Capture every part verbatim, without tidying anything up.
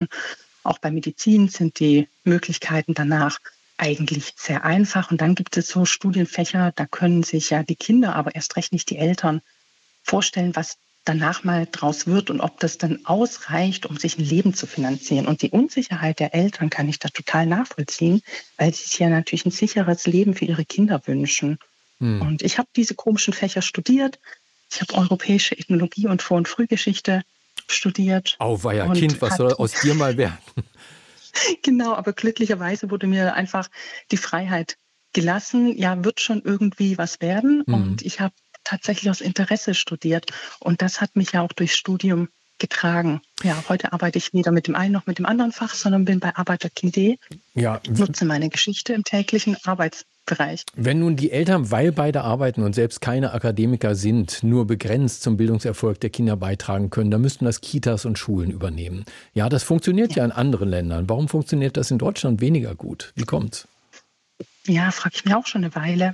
Auch bei Medizin sind die Möglichkeiten danach eigentlich sehr einfach. Und dann gibt es so Studienfächer, da können sich ja die Kinder, aber erst recht nicht die Eltern vorstellen, was danach mal draus wird und ob das dann ausreicht, um sich ein Leben zu finanzieren. Und die Unsicherheit der Eltern kann ich da total nachvollziehen, weil sie sich ja natürlich ein sicheres Leben für ihre Kinder wünschen. Hm. Und ich habe diese komischen Fächer studiert. Ich habe europäische Ethnologie und Vor- und Frühgeschichte studiert. Auweia, Kind, was soll aus dir mal werden? Genau, aber glücklicherweise wurde mir einfach die Freiheit gelassen. Ja, wird schon irgendwie was werden. Hm. Und ich habe tatsächlich aus Interesse studiert. Und das hat mich ja auch durchs Studium getragen. Ja, heute arbeite ich weder mit dem einen noch mit dem anderen Fach, sondern bin bei Arbeiterkind punkt de. Ja. Nutze meine Geschichte im täglichen Arbeitsbereich. Wenn nun die Eltern, weil beide arbeiten und selbst keine Akademiker sind, nur begrenzt zum Bildungserfolg der Kinder beitragen können, dann müssten das Kitas und Schulen übernehmen. Ja, das funktioniert ja, ja in anderen Ländern. Warum funktioniert das in Deutschland weniger gut? Wie kommt's? Ja, frage ich mich auch schon eine Weile.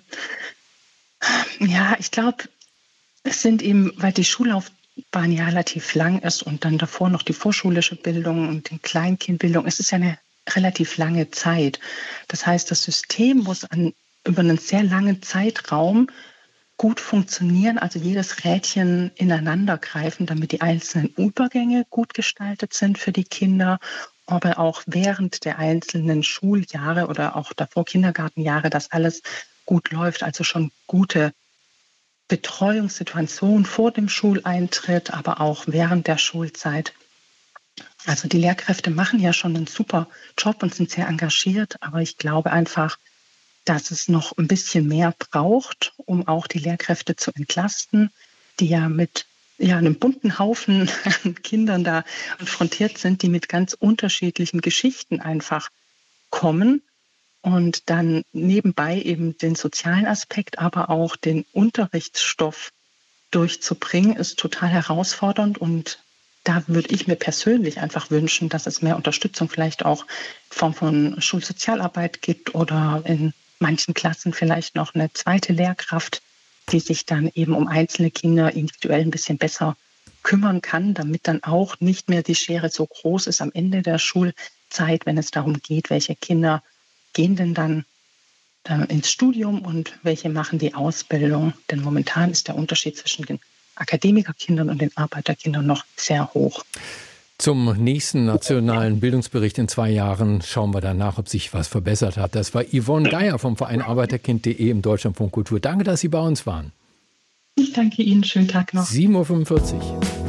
Ja, ich glaube, es sind eben, weil die Schullaufbahn ja relativ lang ist und dann davor noch die vorschulische Bildung und die Kleinkindbildung, es ist ja eine relativ lange Zeit. Das heißt, das System muss an, über einen sehr langen Zeitraum gut funktionieren, also jedes Rädchen ineinander greifen, damit die einzelnen Übergänge gut gestaltet sind für die Kinder, aber auch während der einzelnen Schuljahre oder auch davor Kindergartenjahre das alles gut läuft, also schon gute Betreuungssituation vor dem Schuleintritt, aber auch während der Schulzeit. Also die Lehrkräfte machen ja schon einen super Job und sind sehr engagiert, aber ich glaube einfach, dass es noch ein bisschen mehr braucht, um auch die Lehrkräfte zu entlasten, die ja mit ja, einem bunten Haufen an Kindern da konfrontiert sind, die mit ganz unterschiedlichen Geschichten einfach kommen. Und dann nebenbei eben den sozialen Aspekt, aber auch den Unterrichtsstoff durchzubringen, ist total herausfordernd. Und da würde ich mir persönlich einfach wünschen, dass es mehr Unterstützung vielleicht auch in Form von Schulsozialarbeit gibt oder in manchen Klassen vielleicht noch eine zweite Lehrkraft, die sich dann eben um einzelne Kinder individuell ein bisschen besser kümmern kann, damit dann auch nicht mehr die Schere so groß ist am Ende der Schulzeit, wenn es darum geht, welche Kinder gehen denn dann äh, ins Studium und welche machen die Ausbildung? Denn momentan ist der Unterschied zwischen den Akademikerkindern und den Arbeiterkindern noch sehr hoch. Zum nächsten nationalen Bildungsbericht in zwei Jahren schauen wir danach, ob sich was verbessert hat. Das war Yvonne Geier vom Verein Arbeiterkind punkt de im Deutschlandfunk Kultur. Danke, dass Sie bei uns waren. Ich danke Ihnen. Schönen Tag noch. sieben Uhr fünfundvierzig.